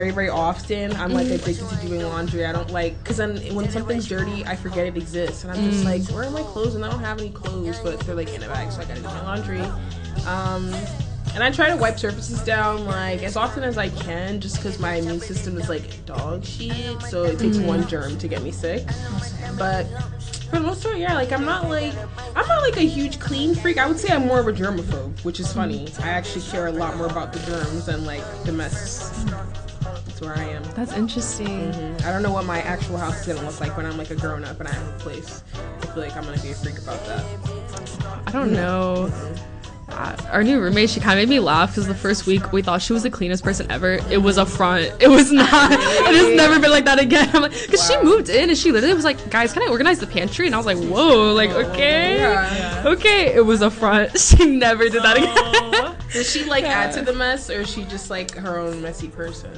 very often. I'm like addicted to doing laundry. I don't like, because then when something's dirty, I forget it exists, and I'm just like, where are my clothes? And I don't have any clothes, but they're like in a bag, so I gotta do my laundry. And I try to wipe surfaces down like as often as I can, just because my immune system is like dog shit, so it takes one germ to get me sick. But for the most part, yeah, like I'm not like a huge clean freak. I would say I'm more of a germaphobe, which is funny. I actually care a lot more about the germs than like the mess. That's where I am. That's interesting. I don't know what my actual house is gonna look like when I'm like a grown up and I have a place. I feel like I'm gonna be a freak about that. I don't know. Our new roommate, she kind of made me laugh because the first week we thought she was the cleanest person ever. It was a front. It was not. It has never been like that again. I'm like, because she moved in and she literally was like, guys, can I organize the pantry? And I was like, whoa, like, okay. Okay. It was a front. She never did that again. Does she like add to the mess, or is she just like her own messy person?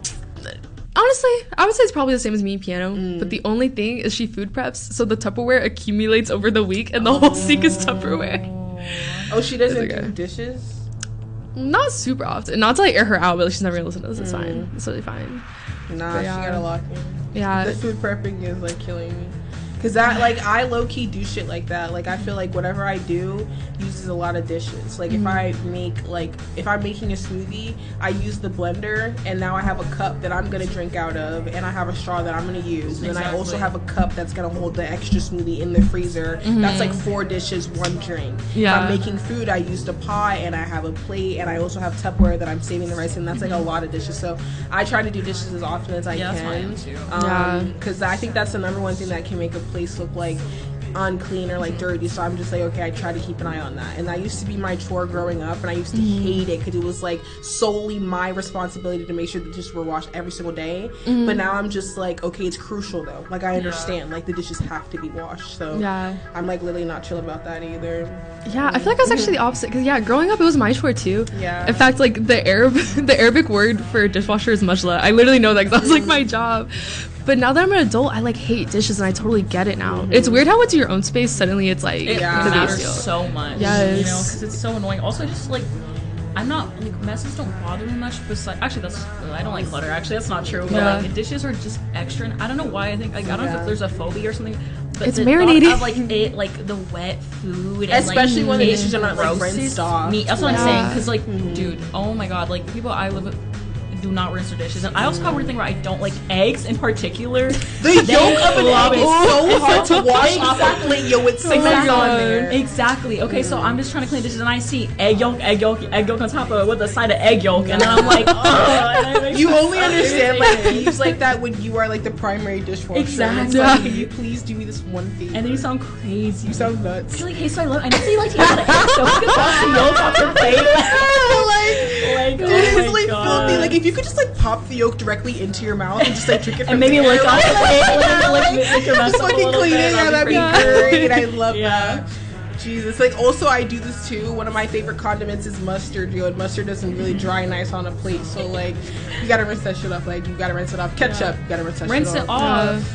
Honestly, I would say it's probably the same as me and Piano, but the only thing is she food preps, so the Tupperware accumulates over the week and the whole sink is Tupperware. Oh, she doesn't do dishes? Not super often. Not to like air her out, but like, she's never gonna listen to this. It's fine. It's totally fine. Nah, she gotta lock in. Yeah. The food prepping is like killing me. Cause that, like, I low-key do shit like that. Like, I feel like whatever I do uses a lot of dishes. Like, if I make, like, if I'm making a smoothie, I use the blender, and now I have a cup that I'm gonna drink out of, and I have a straw that I'm gonna use, and then I also have a cup that's gonna hold the extra smoothie in the freezer. That's like 4 dishes, 1 drink. Yeah. If I'm making food, I use the pot, and I have a plate, and I also have Tupperware that I'm saving the rice in. That's like a lot of dishes. So I try to do dishes as often as I can. That's too. Because I think that's the number one thing that can make a place look like unclean or like dirty. So I'm just like, okay, I try to keep an eye on that. And that used to be my chore growing up, and I used to hate it because it was like solely my responsibility to make sure the dishes were washed every single day. But now I'm just like, okay, it's crucial though. Like, I understand, like, the dishes have to be washed. So I'm like literally not chill about that either. I feel like I was actually the opposite, because growing up it was my chore too. In fact, like the Arabic word for dishwasher is majla. I literally know that because that was like my job. But now that I'm an adult, I like hate dishes, and I totally get it now. It's weird how it's your own space, suddenly it's like It matters so much. Yes. You know, because it's so annoying. Also, just like, I'm not, like, messes don't bother me much, besides, actually, I don't like clutter, actually, that's not true, but like, the dishes are just extra, and I don't know why, I think, like, I don't know if there's a phobia or something, but it's marinating. Of, like, it, like, the wet food, and, especially like, when the dishes are not like rinsed off. That's what I'm saying, because, like, dude, oh my god, like, people I live with do not rinse their dishes. And I also have a weird thing where I don't like eggs in particular. The yolk of an egg is so hard to wash off a plate. Yo, it's so on there. Exactly. Okay, so I'm just trying to clean dishes, and I see egg yolk on top of it with a side of egg yolk, and then I'm like, oh. You only understand like peeves like that when you are like the primary dishwasher. Exactly. Like, can you please do me this one favor? And then you sound crazy. You sound nuts. You're like, hey, so I know that you like to eat a lot of eggs, so we can toss the yolk off your plate. Dude, it's like filthy. Like, if you could just like pop the yolk directly into your mouth and just like drink it from and maybe there, lick off the just fucking clean it. Yeah, that'd be great. I love Yeah. that. Jesus. Like, also, I do this too. One of my favorite condiments is mustard, yo. And mustard doesn't really dry nice on a plate. So, like, you gotta rinse that shit off. Like, you gotta rinse it off. Ketchup, you gotta rinse that shit off. Rinse it off.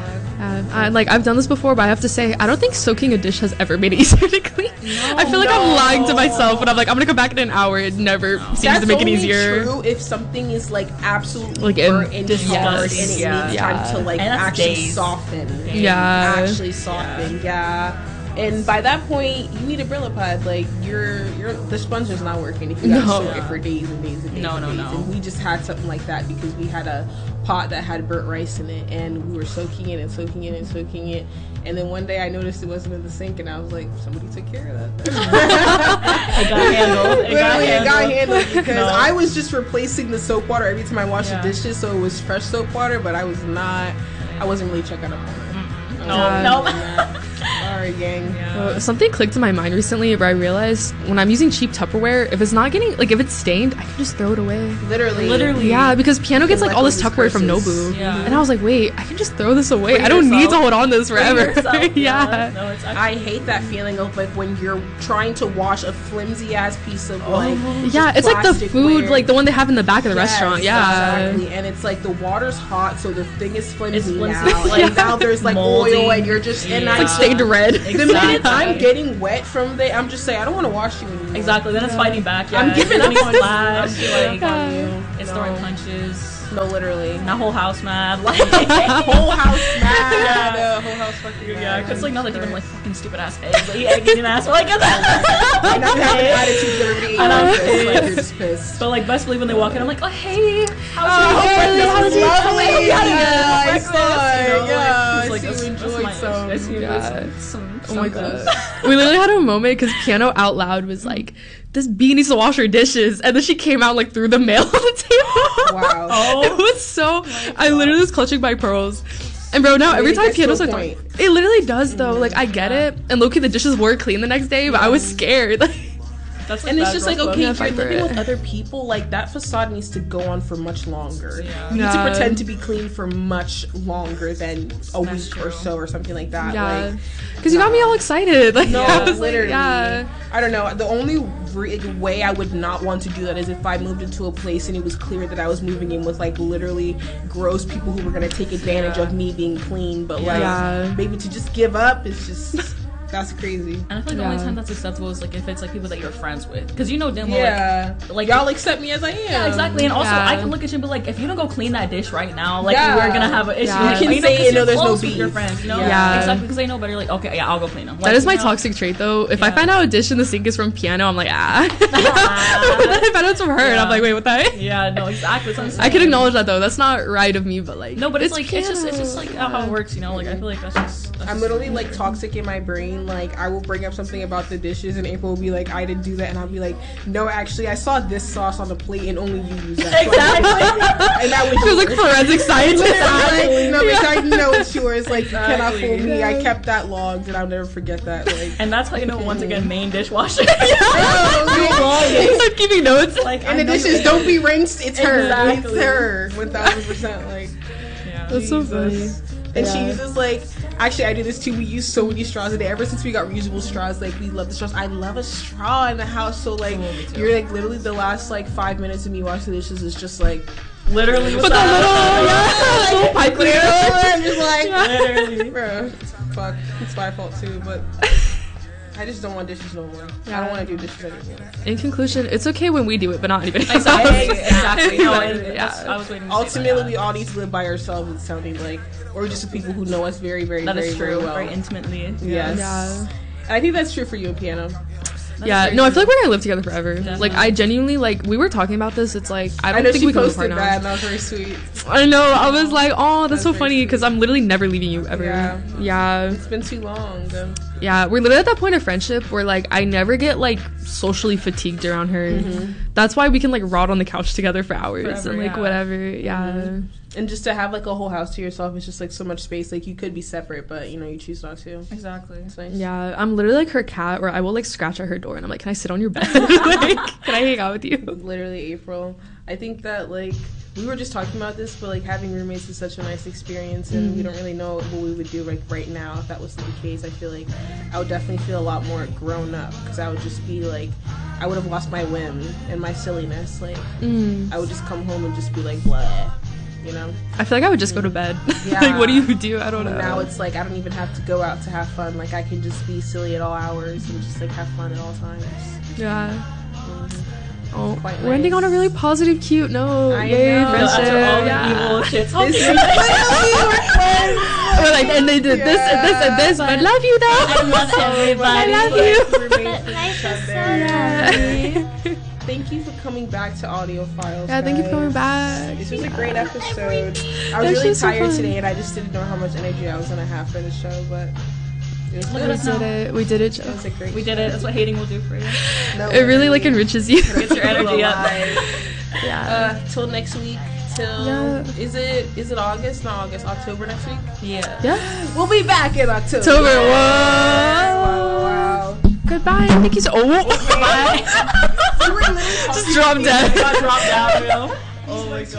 I've done this before, but I have to say, I don't think soaking a dish has ever made it easier to clean. I feel like I'm lying to myself when I'm like, I'm gonna come back in an hour. It never seems to make it easier. That's only true if something is like absolutely like burnt and hard, and it needs Yeah. time to like And that's actually days. soften. Yeah. Yeah. And by that point, you need a Brillo pad. Like, the sponge is not working if you gotta soak it for days and days and days. No. And we just had something like that because we had a pot that had burnt rice in it, and we were soaking it, and then one day I noticed it wasn't in the sink, and I was like, somebody took care of that. It got handled. It got handled because I was just replacing the soap water every time I washed the dishes, so it was fresh soap water, but I wasn't really checking up on it. No. Sorry, gang. Something clicked in my mind recently where I realized when I'm using cheap Tupperware, if it's not getting, like, if it's stained, I can just throw it away. Literally. Yeah, because Piano gets like all this Tupperware from Nobu. Yeah. And I was like, wait, I can just throw this away. I don't need to hold on to this forever. Yeah. No, it's I hate that feeling of like when you're trying to wash a flimsy ass piece of like Yeah, it's like the food, plasticware. like the one they have in the back of the restaurant. Yeah. Exactly. And it's like the water's hot, so the thing is flimsy, flimsy. now. Like now there's like Moldy. oil, and you're just It's like stained red. The minute I'm getting wet from the, I'm just saying I don't want to wash you anymore. Exactly. Then it's fighting back. Yeah. I'm giving up It's on flash, you. like, it's throwing punches. No, literally. Not whole house mad. Like Whole house mad. Yeah. Whole house fucking mad. Yeah, because like not like even like fucking stupid ass eggs. Like egging ass. Like And I'm having attitudes that everybody And I'm ate. Like, pissed. you're just pissed. But like best believe when they walk in, I'm like, oh hey, how's Lovely. Yeah, I breakfast? saw it. You know, Yeah, like, I it's see you like, enjoyed that's some. nice. I see you Yeah. enjoyed some. Oh my something. god. We literally had a moment because Piano out loud was like, this bee needs to wash her dishes. And then she came out like threw the mail on the table. Wow. Oh. It was so, I literally was clutching my pearls. And bro, now every It time gets to Piano's a like, point. it literally does though. Like I get it. And low-key the dishes were clean the next day, but I was scared. Like, That's like And it's bad just like, girl okay, club. if you're fight for living it. with other people, like that facade needs to go on for much longer. Yeah. You need Yeah. to pretend to be clean for much longer than a That's week or true. so or something like that. yeah. Like, Because you got me all excited. Like, no, I was like, literally. yeah. I don't know. The only way I would not want to do that is if I moved into a place and it was clear that I was moving in with like literally gross people who were gonna take advantage of me being clean. But like, Yeah. maybe to just give up is just that's crazy. And I feel like the only Yeah. time that's acceptable is like if it's like people that you're friends with, because you know damn well Yeah, like y'all accept me as I am. yeah, exactly. And also, Yeah. I can look at you and be like, if you don't go clean that dish right now, like Yeah. we're gonna have an issue. Yeah. Like, You can know, say, 'cause you know, you're there's no close with your beef. friends, you know? Yeah. Exactly, because they know better. Like, okay, yeah, I'll go clean them. Like, That is my you know? toxic trait though. If I Yeah. find out a dish in the sink is from Piano, I'm like, ah. But then I find out it's from her, and I'm Yeah. like, wait, what the heck? Yeah, no, exactly. That's what I'm saying. I can acknowledge that though. That's not right of me, but like, No, but it's like it's just Piano. like how it works, you know. Like I feel like that's just. I'm literally like toxic in my brain. Like I will bring up something about the dishes, and April will be like, "I didn't do that," and I'll be like, "No, actually, I saw this sauce on the plate, and only you use that." Exactly. And that was She was like yours. forensic scientist. Exactly. No, Yeah. because I know it's yours. Like you cannot fool Exactly. me. I kept that logged, and I'll never forget that. Like, And that's how you know once again main dishwasher. I'm keeping notes. Like and I the know dishes you- don't be rinsed. It's her. Exactly. It's her. 1000%. Like. Yeah. That's so Jesus. funny. And she Yeah. uses like, actually I do this too. We use so many straws a day. Ever since we got reusable straws, like we love the straws. I love a straw in the house. So like, me too. you're like literally the last like 5 minutes of me washing the dishes is just like, Literally. But the little pipe cleaner. I'm just like, Literally. bro, fuck, it's my fault too. But I just don't want dishes no more. I Yeah. don't want to do dishes anymore. In conclusion, it's okay when we do it, but not anybody else. Exactly. No, and Exactly, that's- yeah. I was waiting to say Ultimately, that. we all need to live by ourselves. It's sounding like, or just the people who know us very, very, That very, is very true. well. Very intimately. Yes. Yeah. And I think that's true for you and Piano. Yeah, very no, I true. feel like we're gonna live together forever. Definitely. Like, I genuinely, like, we were talking about this. It's like, I don't know think she we can live posted apart that, and now. that was very sweet. I know, I was like, oh, that's That's so very funny, sweet. because I'm literally never leaving you ever. Yeah. Yeah. It's been too long. Yeah, we're literally at that point of friendship where, like, I never get, like, socially fatigued around her. That's why we can, like, rot on the couch together for hours Forever, and, like, yeah. whatever. Yeah. And just to have like a whole house to yourself is just like so much space. Like you could be separate, but you know you choose not to. Exactly. It's nice. Yeah, I'm literally like her cat where I will, like, scratch at her door and I'm like, can I sit on your bed? Like, can I hang out with you? Literally, April. I think that like we were just talking about this, but like having roommates is such a nice experience, and we don't really know what we would do like right now if that was the case. I feel like I would definitely feel a lot more grown up because I would just be like, I would have lost my whim and my silliness. Like I would just come home and just be like, blah, you know. I feel like I would just go to bed. Yeah. Like, what do you do? I don't know. Now it's like I don't even have to go out to have fun. Like I can just be silly at all hours and just like have fun at all times. Yeah. Oh, Quite we're ending nice. on a really positive, cute note. I Yay, know. friendship. After all the Yeah. evil shit's This is happening. We're like, and they did this and this and this, but love you though. I love everybody. I love you. Life is so Yeah. Thank you for coming back to Audio Files. Yeah, thank you for coming guys. back. This was a great episode. I was Actually, really so tired fun. today, and I just didn't know how much energy I was gonna have for the show, but it was Look good. at us We did now. it. We did it. It was a great. We did it. That's what hating will do for you. No, It really like literally. enriches you. Gets your energy up. Yeah. Till next week. Till Yeah. is it August? Not August. October next week. Yeah. Yeah. We'll be back in October. October. Wow. Wow. Goodbye. Thank you so. Oh. Bye. You were literally Just drop dead. Got dropped out, you know? Oh my god.